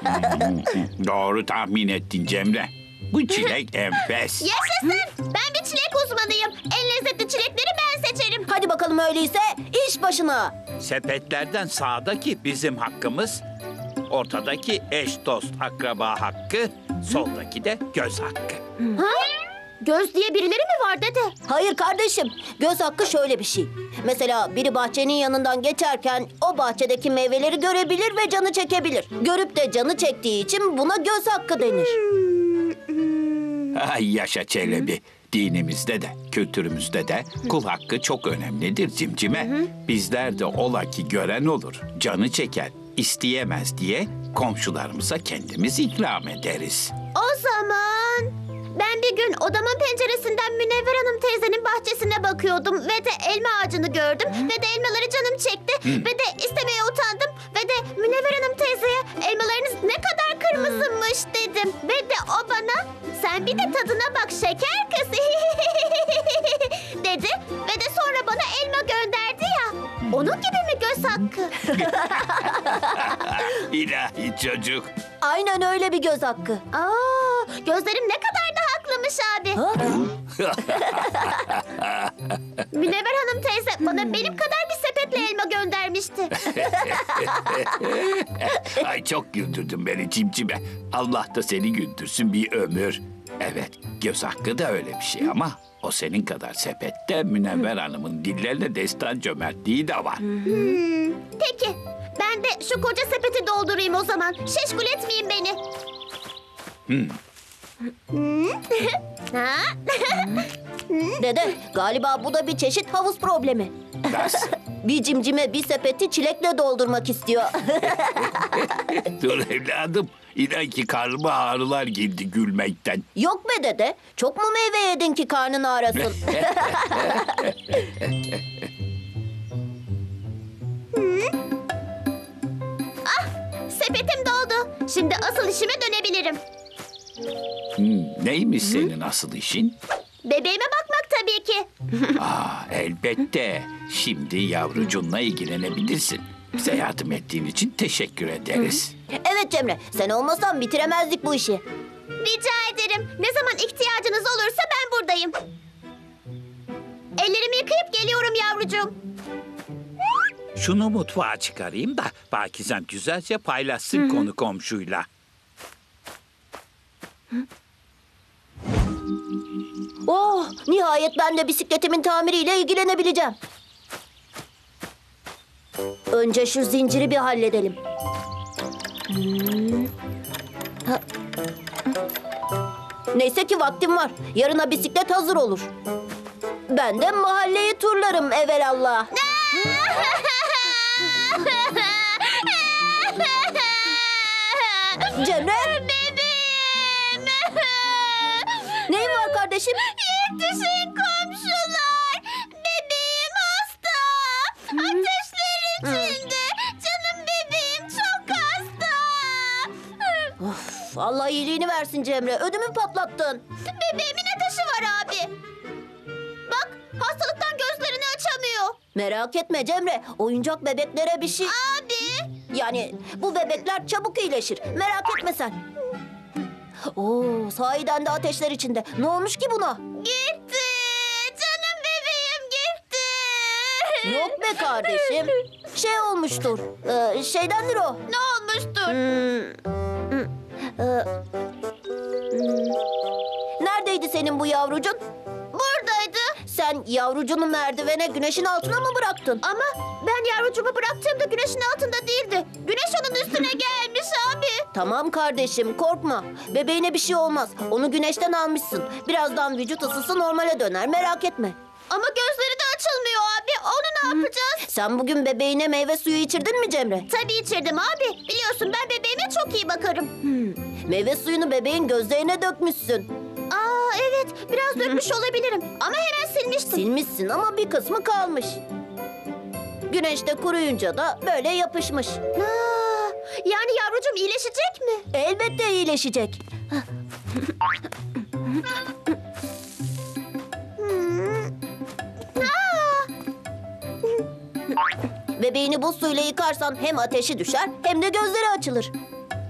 Doğru tahmin ettin Cemre. Bu çilek enfes. Yaşasın. Ben bir çilek uzmanıyım. En lezzetli çilekleri ben seçerim. Hadi bakalım öyleyse iş başına. Sepetlerden sağdaki bizim hakkımız, ortadaki eş dost akraba hakkı, soldaki de göz hakkı. Göz diye birileri mi var dede? Hayır kardeşim, göz hakkı şöyle bir şey. Mesela biri bahçenin yanından geçerken o bahçedeki meyveleri görebilir ve canı çekebilir. Görüp de canı çektiği için buna göz hakkı denir. Ay yaşa Çelebi. Dinimizde de, kültürümüzde de kul hakkı çok önemlidir Cimcime. Bizler de ola ki gören olur, canı çeker, isteyemez diye komşularımıza kendimiz ikram ederiz. O zaman ben bir gün odamın penceresinden Münevver Hanım teyzenin bahçesine bakıyordum ve de elma ağacını gördüm ve de elmaları canım çekti ve de istemeye utandım ve de Münevver Hanım teyzeye elmalarınız ne kadar kırmızıymış dedim ve de o bana sen bir de tadına bak şeker kız dedi ve de sonra bana elma gönderdi ya. Onun gibi mi göz hakkı? İlahi çocuk. Aynen öyle bir göz hakkı. Aa, gözlerim ne kadar da haklıymış abi. Ha? Münevver Hanım teyze bana benim kadar bir sepetle elma göndermişti. Ay çok güldürdün beni Cimcime. Allah da seni güldürsün bir ömür. Evet, göz hakkı da öyle bir şey ama o senin kadar sepette Münevver Hanım'ın dillerle destan cömertliği de var. Peki ben de şu koca sepeti doldurayım o zaman. Şeşkul etmeyin beni. Ha? Dede, galiba bu da bir çeşit havuz problemi. Nasıl? Bir cimcime bir sepeti çilekle doldurmak istiyor. Dur evladım. İnan ki karnıma ağrılar girdi gülmekten. Yok be dede, çok mu meyve yedin ki karnın ağrısın? Sepetim doldu. Şimdi asıl işime dönebilirim. Neymiş senin asıl işin? Bebeğime bakmak tabii ki. Elbette. Şimdi yavrucunla ilgilenebilirsin. Bize yardım ettiğin için teşekkür ederiz. Evet Cemre, sen olmasan bitiremezdik bu işi. Rica ederim. Ne zaman ihtiyacınız olursa ben buradayım. Ellerimi yıkayıp geliyorum yavrucuğum. Şunu mutfağa çıkarayım da Pakizem güzelce paylaşsın konu komşuyla. Oh, nihayet ben de bisikletimin tamiriyle ilgilenebileceğim. Önce şu zinciri bir halledelim. Ha. Neyse ki vaktim var. Yarına bisiklet hazır olur. Ben de mahalleyi turlarım evelallah. Cemre, Bebeğim. neyin var kardeşim? Yetişin komşular. Bebeğim hasta. Ateşler içinde. Canım bebeğim çok hasta. Of, Allah iyiliğini versin Cemre. Ödümü patlattın. Bebeğimin ateşi var abi. Bak hastalıktan gözlerini açamıyor. Merak etme Cemre. Oyuncak bebeklere bir şey... Abi. Yani bu bebekler çabuk iyileşir. Merak etme sen. Oo, sahiden de ateşler içinde. Ne olmuş ki buna? Gitti. Canım bebeğim gitti. Yok be kardeşim. Şey olmuştur. Şeydendir o. Ne olmuştur? Neredeydi senin bu yavrucun? Buradaydı. Sen yavrucunu merdivene güneşin altına mı bıraktın? Ama ben yavrucuğumu bıraktığımda güneşin altında değildi. Güneş onun üstüne gelmiş abi. Tamam kardeşim, korkma. Bebeğine bir şey olmaz. Onu güneşten almışsın. Birazdan vücut ısısı normale döner, merak etme. Ama gözleri de açılmıyor abi. Onu ne yapacağız? Sen bugün bebeğine meyve suyu içirdin mi Cemre? Tabii içirdim abi. Biliyorsun ben bebeğime çok iyi bakarım. Meyve suyunu bebeğin gözlerine dökmüşsün. Aa evet biraz dökmüş olabilirim. Ama hemen silmiştim. Silmişsin ama bir kısmı kalmış. Güneşte kuruyunca da böyle yapışmış. Aa, yani yavrucuğum iyileşecek mi? Elbette iyileşecek. Bebeğini buz suyla yıkarsan hem ateşi düşer hem de gözleri açılır.